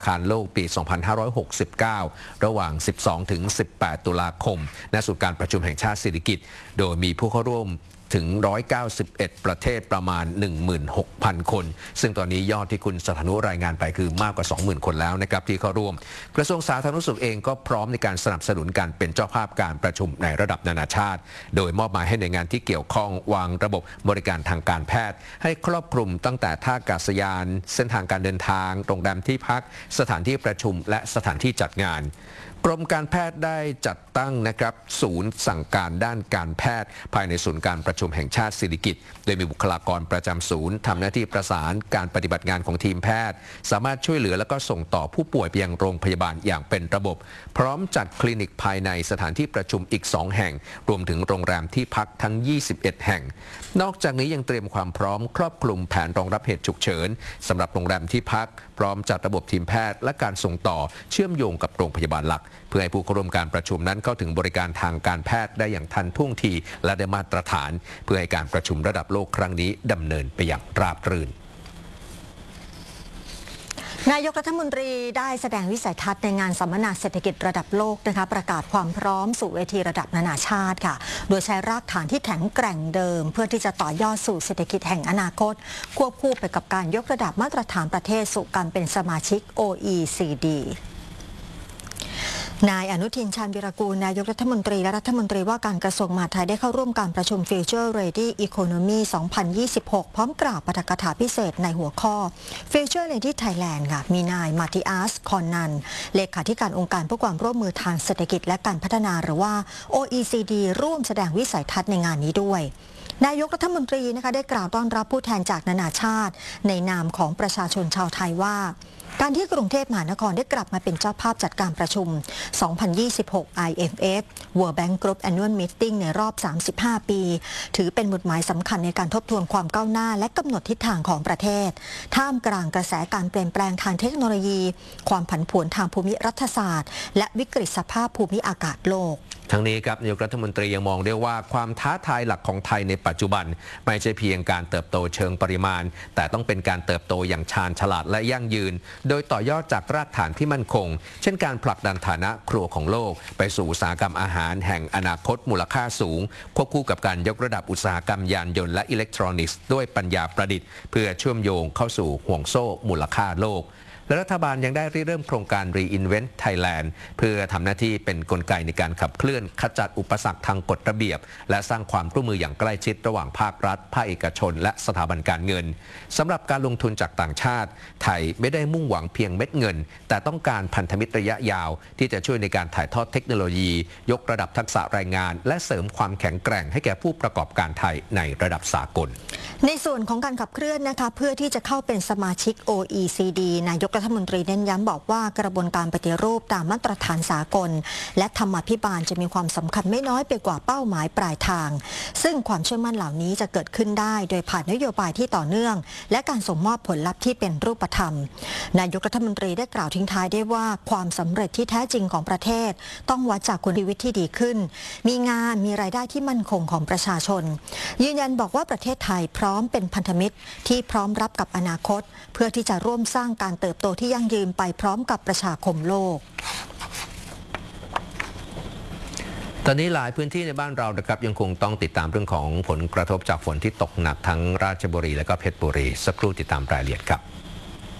คารโลกปี 2569 ระหว่าง 12-18 ตุลาคม ณ ศูนย์การประชุมแห่งชาติสิริกิติ์ โดยมีผู้เข้าร่วมถึง 191 ประเทศประมาณ 16,000 คน ซึ่งตอนนี้ยอดที่คุณสถานุรายงานไปคือมากกว่า 20,000 คนแล้วนะครับที่เข้าร่วมกระทรวงสาธารณสุขเองก็พร้อมในการสนับสนุนการเป็นเจ้าภาพการประชุมในระดับนานาชาติโดยมอบหมายให้หน่วยงานที่เกี่ยวข้องวางระบบบริการทางการแพทย์ให้ครอบคลุมตั้งแต่ท่าอากาศยานเส้นทางการเดินทางโรงแรมที่พักสถานที่ประชุมและสถานที่จัดงานกรมการแพทย์ได้จัดตั้งนะครับศูนย์สั่งการด้านการแพทย์ภายในศูนย์การประชุมแห่งชาติสิริกิติ์โดยมีบุคลากรประจำศูนย์ทำหน้าที่ประสานการปฏิบัติงานของทีมแพทย์สามารถช่วยเหลือและก็ส่งต่อผู้ป่วยไปยังโรงพยาบาลอย่างเป็นระบบพร้อมจัดคลินิกภายในสถานที่ประชุมอีก2แห่งรวมถึงโรงแรมที่พักทั้ง21แห่งนอกจากนี้ยังเตรียมความพร้อมครอบคลุมแผนรองรับเหตุฉุกเฉินสำหรับโรงแรมที่พักพร้อมจัดระบบทีมแพทย์และการส่งต่อเชื่อมโยงกับโรงพยาบาลหลักเพื่อให้ผู้เข้าร่วมการประชุมนั้นเข้าถึงบริการทางการแพทย์ได้อย่างทันท่วงทีและได้มาตรฐานเพื่อให้การประชุมระดับโลกครั้งนี้ดำเนินไปอย่างราบรื่นนายกรัฐมนตรีได้แสดงวิสัยทัศน์ในงานสัมมนาเศรษฐกิจระดับโลกนะคะประกาศความพร้อมสู่เวทีระดับนานาชาติค่ะโดยใช้รากฐานที่แข็งแกร่งเดิมเพื่อที่จะต่อยอดสู่เศรษฐกิจแห่งอนาคตควบคู่ไปกับการยกระดับมาตรฐานประเทศสู่การเป็นสมาชิก OECDนายอนุทิน ชาญวิรากูลนายกรัฐมนตรีและรัฐมนตรีว่าการกระทรวงมหาดไทยได้เข้าร่วมการประชุม Future Ready Economy 2026 พร้อมกล่าวปาฐกถาพิเศษในหัวข้อ Future Ready Thailand ค่ะมีนายมาติอัส คอนนันเลขาธิการองค์การเพื่อความร่วมมือทางเศรษฐกิจและการพัฒนาหรือว่า OECD ร่วมแสดงวิสัยทัศน์ในงานนี้ด้วยนายกรัฐมนตรีนะคะได้กล่าวต้อนรับผู้แทนจากนานาชาติในนามของประชาชนชาวไทยว่าการที่กรุงเทพมหานครได้กลับมาเป็นเจ้าภาพจัดการประชุม 2026 IMF World Bank Group Annual Meeting ในรอบ 35 ปีถือเป็นหมุดหมายสำคัญในการทบทวนความก้าวหน้าและกำหนดทิศทางของประเทศท่ามกลางกระแสการเปลี่ยนแปลงทางเทคโนโลยีความผันผวนทางภูมิรัฐศาสตร์และวิกฤตสภาพภูมิอากาศโลกทั้งนี้ครับนายกรัฐมนตรียังมองได้ว่าความท้าทายหลักของไทยในปัจจุบันไม่ใช่เพียงการเติบโตเชิงปริมาณแต่ต้องเป็นการเติบโตอย่างชาญฉลาดและยั่งยืนโดยต่อยอดจากรากฐานที่มั่นคงเช่นการผลักดันฐานะครัวของโลกไปสู่อุตสาหกรรมอาหารแห่งอนาคตมูลค่าสูงควบคู่กับการยกระดับอุตสาหกรรมยานยนต์และอิเล็กทรอนิกส์ด้วยปัญญาประดิษฐ์เพื่อเชื่อมโยงเข้าสู่ห่วงโซ่มูลค่าโลกและรัฐบาลยังได้ริเริ่มโครงการ Reinvent Thailand เพื่อทำหน้าที่เป็นกลไกในการขับเคลื่อนขจัดอุปสรรคทางกฎระเบียบและสร้างความร่วมมืออย่างใกล้ชิดระหว่างภาครัฐภาคเอกชนและสถาบันการเงินสำหรับการลงทุนจากต่างชาติไทยไม่ได้มุ่งหวังเพียงเม็ดเงินแต่ต้องการพันธมิตรระยะยาวที่จะช่วยในการถ่ายทอดเทคโนโลยียกระดับทักษะแรงงานและเสริมความแข็งแกร่งให้แก่ผู้ประกอบการไทยในระดับสากลในส่วนของการขับเคลื่อนนะคะเพื่อที่จะเข้าเป็นสมาชิก OECD นายกรัฐมนตรีเน้นย้ำบอกว่ากระบวนการปฏิรูปตามมาตรฐานสากลและธรรมาภิบาลจะมีความสำคัญไม่น้อยไปกว่าเป้าหมายปลายทางซึ่งความเชื่อมั่นเหล่านี้จะเกิดขึ้นได้โดยผ่านนโยบายที่ต่อเนื่องและการส่งมอบผลลัพธ์ที่เป็นรูปธรรมนายกรัฐมนตรีได้กล่าวทิ้งท้ายได้ว่าความสำเร็จที่แท้จริงของประเทศต้องวัดจากคุณภาพชีวิตที่ดีขึ้นมีงานมีรายได้ที่มั่นคงของประชาชนยืนยันบอกว่าประเทศไทยพร้อมเป็นพันธมิตรที่พร้อมรับกับอนาคตเพื่อที่จะร่วมสร้างการเติบโตที่ยั่งยืนไปพร้อมกับประชาคมโลกตอนนี้หลายพื้นที่ในบ้านเรานะครับยังคงต้องติดตามเรื่องของผลกระทบจากฝนที่ตกหนักทั้งราชบุรีและก็เพชรบุรีสักครู่ติดตามรายละเอียดครับ